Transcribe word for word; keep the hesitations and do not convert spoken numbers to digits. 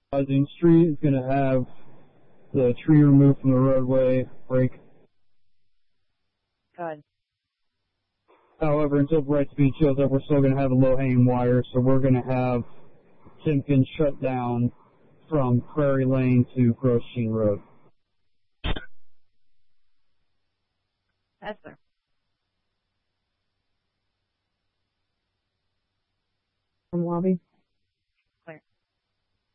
Rising Street is going to have the tree removed from the roadway break. Good. However, until Bright Speed shows up, we're still going to have a low-hanging wire, so we're going to have Timken shut down from Prairie Lane to Gross Sheen Road. Yes, sir. From lobby.